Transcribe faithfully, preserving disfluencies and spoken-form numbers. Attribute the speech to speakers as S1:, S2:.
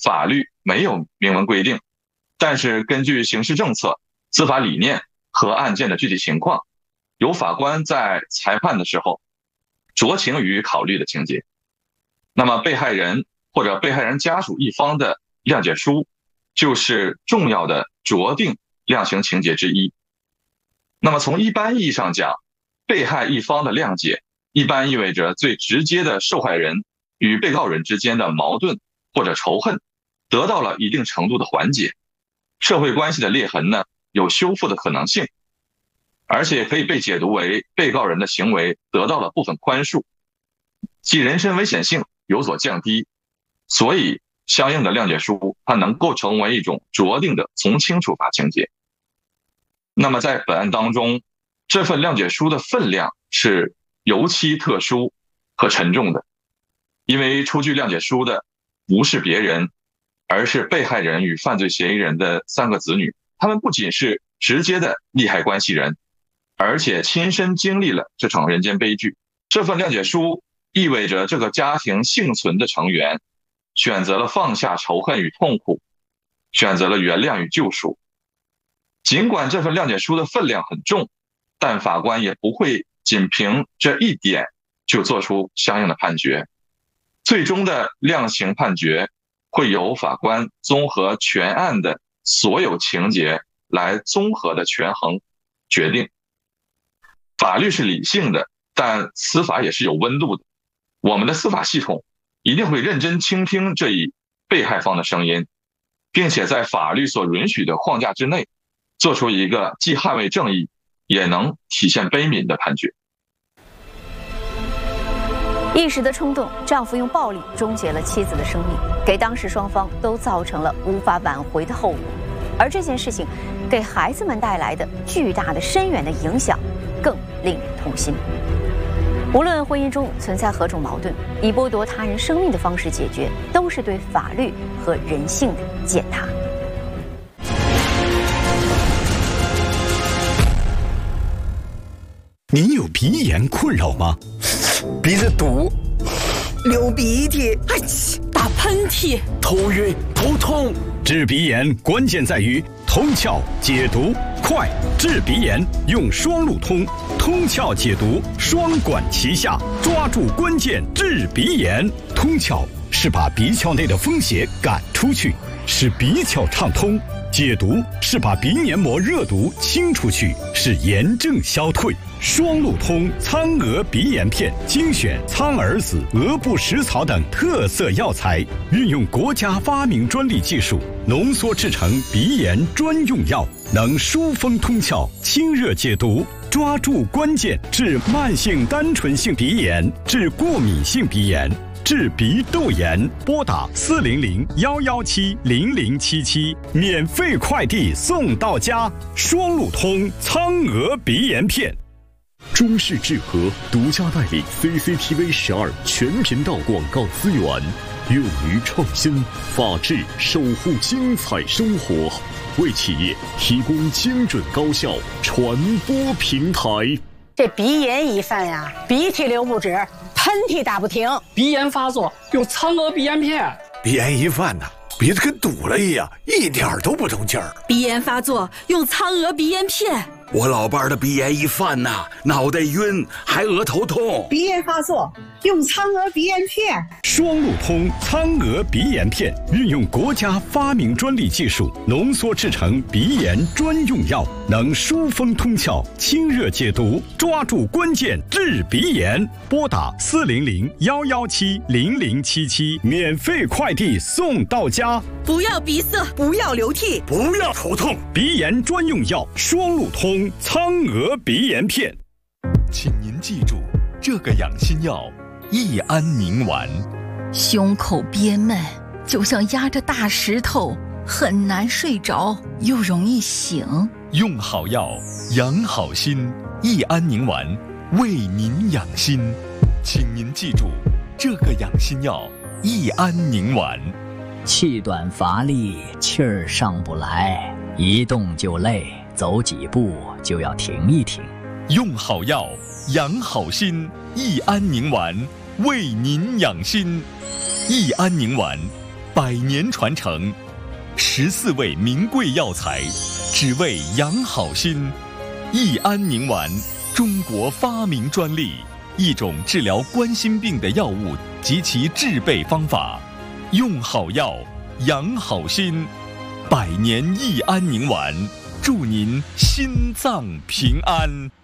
S1: 法律没有明文规定，但是根据刑事政策、司法理念和案件的具体情况，由法官在裁判的时候酌情予以考虑的情节。那么被害人或者被害人家属一方的谅解书就是重要的酌定量刑情节之一。那么从一般意义上讲，被害一方的谅解一般意味着最直接的受害人与被告人之间的矛盾或者仇恨得到了一定程度的缓解，社会关系的裂痕呢有修复的可能性，而且可以被解读为被告人的行为得到了部分宽恕，其人身危险性有所降低，所以相应的谅解书它能够成为一种酌定的从轻处罚情节。那么在本案当中，这份谅解书的分量是尤其特殊和沉重的，因为出具谅解书的不是别人，而是被害人与犯罪嫌疑人的三个子女，他们不仅是直接的利害关系人，而且亲身经历了这场人间悲剧。这份谅解书意味着这个家庭幸存的成员选择了放下仇恨与痛苦，选择了原谅与救赎。尽管这份谅解书的分量很重，但法官也不会仅凭这一点就做出相应的判决。最终的量刑判决会由法官综合全案的所有情节来综合的权衡决定。法律是理性的，但司法也是有温度的。我们的司法系统一定会认真倾听这一被害方的声音，并且在法律所允许的框架之内做出一个既捍卫正义也能体现悲悯的判决。
S2: 一时的冲动，丈夫用暴力终结了妻子的生命，给当事双方都造成了无法挽回的后果。而这件事情给孩子们带来的巨大的深远的影响更令人痛心。无论婚姻中存在何种矛盾，以剥夺他人生命的方式解决，都是对法律和人性的践踏。
S3: 您有鼻炎困扰吗？
S4: 鼻子堵，
S5: 流鼻涕，
S6: 哎，打喷嚏，
S4: 头晕头痛。
S3: 治鼻炎关键在于通窍解毒快，治鼻炎用双路通，通窍解毒双管齐下，抓住关键治鼻炎。通窍是把鼻窍内的风邪赶出去，使鼻窍畅通；解毒是把鼻黏膜热毒清出去，使炎症消退。双路通苍蛾鼻炎片精选苍耳子、鹅不食草等特色药材，运用国家发明专利技术浓缩制成鼻炎专用药，能疏风通窍、清热解毒，抓住关键治慢性单纯性鼻炎、治过敏性鼻炎、治鼻窦炎。拨打四零零幺幺七零零七七，免费快递送到家。双路通苍蛾鼻炎片。
S7: 中视智和独家代理 C C T V 十二全频道广告资源，勇于创新，法治守护精彩生活，为企业提供精准高效传播平台。
S6: 这鼻炎一犯呀，鼻涕流不止，喷嚏打不停，
S8: 鼻炎发作用苍蛾鼻炎片。
S4: 鼻炎一犯呐，鼻子跟堵了一样，一点都不通气儿。
S9: 鼻炎发作用苍蛾鼻炎片。
S4: 我老伴儿的鼻炎一犯呐，脑袋晕，还额头痛。
S6: 鼻炎发作用苍蛾鼻炎片。
S3: 双路通苍蛾鼻炎片，运用国家发明专利技术浓缩制成鼻炎专用药，能疏风通窍、清热解毒，抓住关键治鼻炎。拨打四零零幺幺七零零七七，免费快递送到家。
S9: 不要鼻塞，
S5: 不要流涕，
S4: 不要头痛，
S3: 鼻炎专用药双路通苍蛾鼻炎片。
S7: 请您记住这个养心药：益安宁丸。
S10: 胸口憋闷，就像压着大石头，很难睡着，又容易醒。
S7: 用好药，养好心。益安宁丸为您养心，请您记住这个养心药：益安宁丸。
S11: 气短乏力，气儿上不来，一动就累，走几步就要停一停。
S7: 用好药，养好心。益安宁丸为您养心。益安宁丸
S12: 百年传承，十四味名贵药材，只为养好心。益安宁丸，中国发明专利，一种治疗冠心病的药物及其制备方法。用好药，养好心。百年益安宁丸，祝您心脏平安。